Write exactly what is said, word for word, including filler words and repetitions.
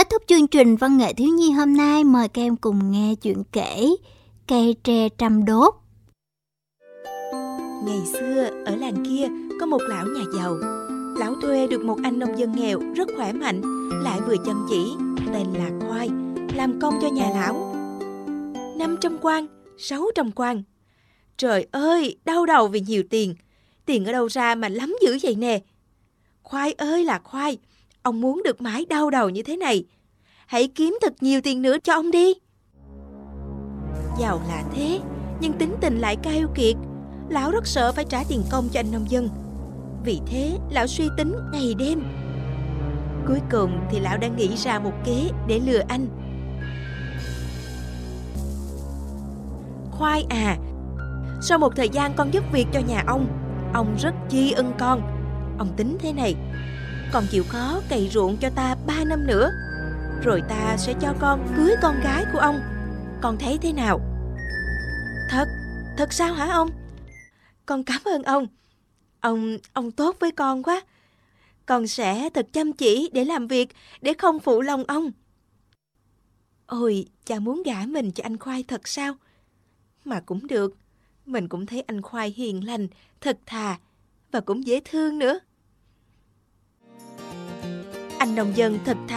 Kết thúc chương trình văn nghệ thiếu nhi hôm nay, mời các em cùng nghe chuyện kể Cây tre trăm đốt. Ngày xưa, ở làng kia có một lão nhà giàu. Lão thuê được một anh nông dân nghèo rất khỏe mạnh, lại vừa chăm chỉ, tên là Khoai, làm công cho nhà lão. năm trăm quan, sáu trăm quan. Trời ơi, đau đầu vì nhiều tiền. Tiền ở đâu ra mà lắm dữ vậy nè. Khoai ơi là Khoai, ông muốn được mãi đau đầu như thế này. Hãy kiếm thật nhiều tiền nữa cho ông đi. Giàu là thế, nhưng tính tình lại cay kiệt. Lão rất sợ phải trả tiền công cho anh nông dân. Vì thế, lão suy tính ngày đêm. Cuối cùng thì lão đã nghĩ ra một kế để lừa anh. Khoai à, sau một thời gian con giúp việc cho nhà ông, ông rất tri ân con. Ông tính thế này: con chịu khó cày ruộng cho ta ba năm nữa, rồi ta sẽ cho con cưới con gái của ông. Con thấy thế nào? Thật, thật sao hả ông? Con cảm ơn ông. Ông, ông tốt với con quá. Con sẽ thật chăm chỉ để làm việc, để không phụ lòng ông. Ôi, cha muốn gả mình cho anh Khoai thật sao? Mà cũng được, mình cũng thấy anh Khoai hiền lành, thật thà và cũng dễ thương nữa. Anh nông dân thật thà